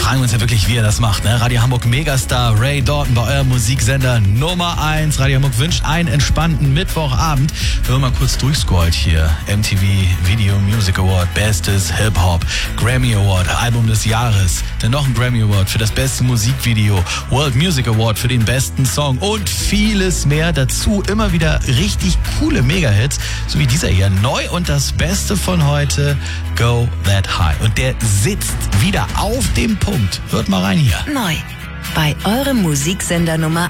fragen wir uns ja wirklich, wie er das macht. Ne? Radio Hamburg Megastar Ray Dalton bei eurem Musiksender Nummer 1. Radio Hamburg wünscht einen entspannten Mittwochabend. Wenn man mal kurz durchscrollt hier. MTV Video Music Award, Bestes Hip-Hop, Grammy Award, Album des Jahres. Dann noch ein Grammy Award für das beste Musikvideo, World Music Award für den besten Song und vieles mehr. Dazu immer wieder richtig coole Mega-Hits, so wie dieser hier. Neu und das Beste von heute, Go That High. Und der sitzt wieder auf dem Punkt. Hört mal rein hier. Neu. Bei eurem Musiksender Nummer